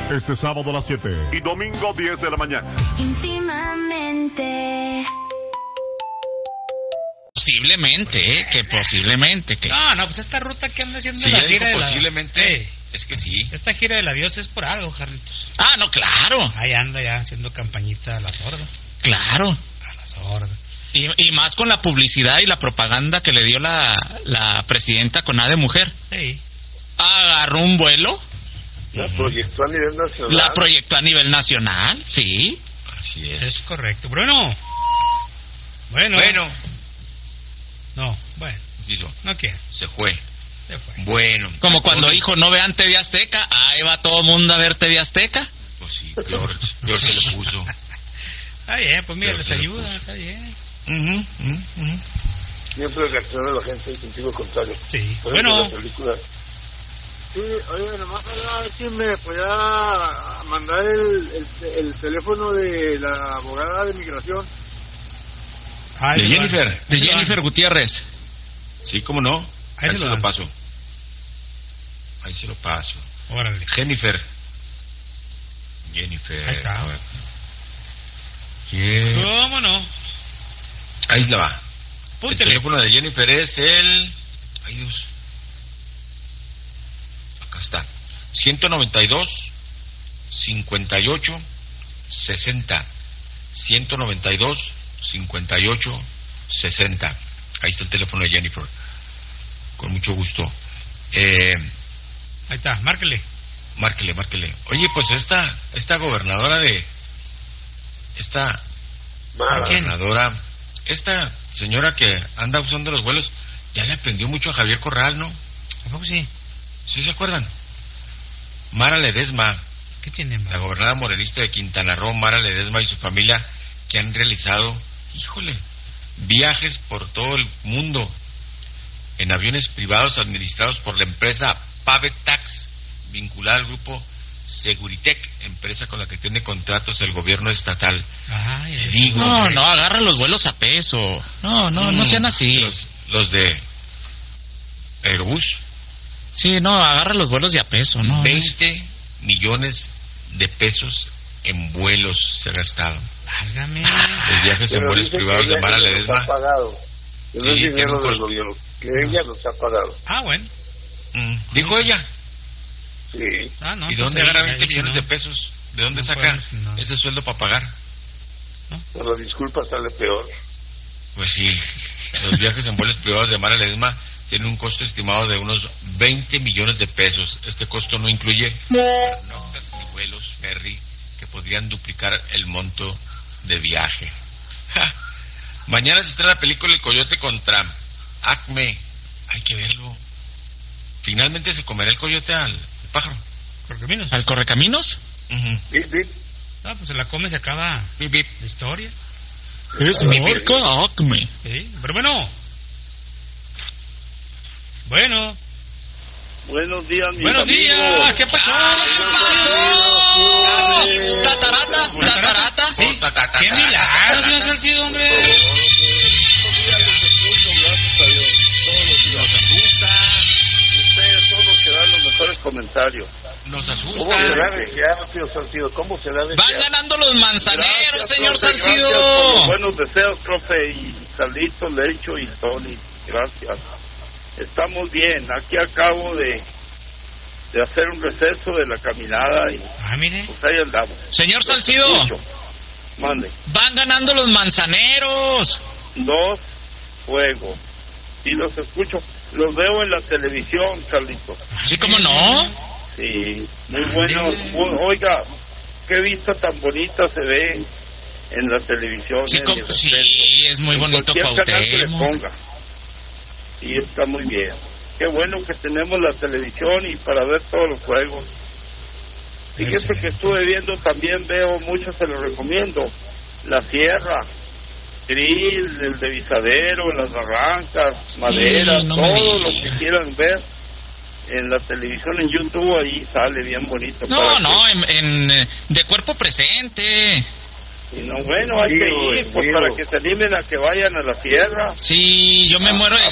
Este sábado a las 7 y domingo 10 de la mañana. Íntimamente. Posiblemente, que... No, pues esta ruta que anda haciendo Si la ya gira dijo de posiblemente, es que sí. Esta gira del adiós es por algo, Carlitos. Ah, no, claro. Ahí anda ya haciendo campañita a la sorda. Claro. A la sorda. Y más con la publicidad y la propaganda que le dio la presidenta con A de Mujer. Sí. Agarró un vuelo. La proyectó a nivel nacional. La proyectó a nivel nacional, sí. Así es. Es correcto. Bueno. No, bueno. Hizo. No quiere. Se fue. Se fue. Bueno. Como cuando dijo, no vean TV Azteca. Ahí va todo el mundo a ver TV Azteca. Pues sí, peor se le puso. Está bien, pues mira, les ayuda, está bien. Siempre reacciona la gente en sentido contrario. Sí. Por Bueno. ejemplo, la película. Sí, oye, nomás a ver si me podía mandar el teléfono de la abogada de migración. De Jennifer Gutiérrez. Sí, cómo no. Ahí se lo paso. Órale. Jennifer. Ahí está. ¿Cómo no? Ahí la va. Púntele. El teléfono de Jennifer es el... Ay, Dios. Acá está. 192 58 60. 192 58 60. Ahí está el teléfono de Jennifer. Con mucho gusto. Ahí está, márquele. Oye, pues esta gobernadora de... Esta señora que anda usando los vuelos, ya le aprendió mucho a Javier Corral, ¿no? ¿A poco sí? ¿Sí se acuerdan? Mara Ledesma. ¿Qué tiene, Mara? La gobernadora morenista de Quintana Roo, Mara Ledesma y su familia, que han realizado, viajes por todo el mundo en aviones privados administrados por la empresa Pavetax, vinculada al grupo Seguritech, empresa con la que tiene contratos el gobierno estatal. No, agarra los vuelos a peso. No sean así. Los de Airbus. Sí, agarra los vuelos de a peso, ¿no? 20 millones de pesos en vuelos se ha gastado. Válgame. Los viajes en vuelos privados de Mara Ledesma. Los ha pagado. Sí, no es dinero del gobierno, que ella los ha pagado. Ah, bueno. Dijo ella. Sí. No, ¿Y de dónde agarra 20 millones de pesos? ¿De dónde saca ese sueldo para pagar? Por la disculpa sale peor. Pues sí, los viajes en vuelos privados de Mara Ledesma tienen un costo estimado de unos 20 millones de pesos. Este costo no incluye notas ni vuelos ferry que podrían duplicar el monto de viaje. Mañana se estrena la película El Coyote contra Acme. Hay que verlo. Finalmente se comerá el coyote al pájaro. ¿Correcaminos? ¿Al correcaminos? Bip, bip. Pues se la come, se acaba Bip, bip. la historia. Es marca Acme. Sí, pero bueno. Buenos días, mis Buenos amigos. días. ¿Qué pasó? Tatarata. Sí. ¡Qué milagro, señor Salcido, hombre! Todos los días los escucho, gracias a Dios. Todos los días. Nos asusta. Ustedes son los que dan los mejores comentarios. Nos ¿Cómo se asusta. le ha deseado, tío Salcido? ¿Cómo se le ha deseado? Van ganando los manzaneros, Gracias, señor profe, Salcido. Gracias por los buenos deseos, profe, y Carlito, Lecho y Tony. Gracias. Estamos bien. Aquí acabo de hacer un receso de la caminada y mire. pues ahí andamos. Señor Salcido. Mande. Van ganando los manzaneros. 2-0. Sí, los escucho. Los veo en la televisión, Carlito. Sí, ¿cómo no? Sí, muy buenos. Oiga, qué vista tan bonita se ve en la televisión. Sí, es muy bonito Cualquier canal que le Cuauhtémoc. ponga. Y está muy bien. Qué bueno que tenemos la televisión y para ver todos los juegos. Fíjese que estuve viendo, también veo muchos, se los recomiendo. La Sierra, Grill, el de Visadero, las Barrancas, Madera, todo lo que quieran ver en la televisión, en YouTube, ahí sale bien bonito. De cuerpo presente. Y no, bueno, hay que ir, pues para que se animen a que vayan a la Sierra. Sí, yo me muero de